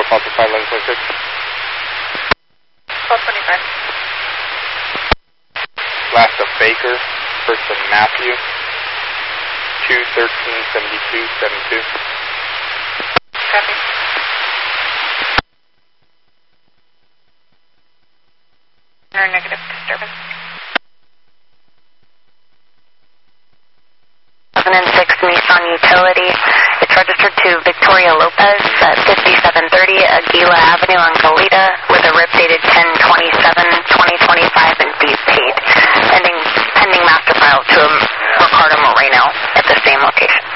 Delta 5, 11.6. 1225. Last of Baker, first of Matthew, 2137272. Copy. Or negative disturbance. 2006 Nissan Utility. It's registered to Victoria Lopez at 5730 Aguila Avenue on Goleta with a RIP dated 10/27/2025 and deed paid. Pending master file to Ricardo Moreno at the same location.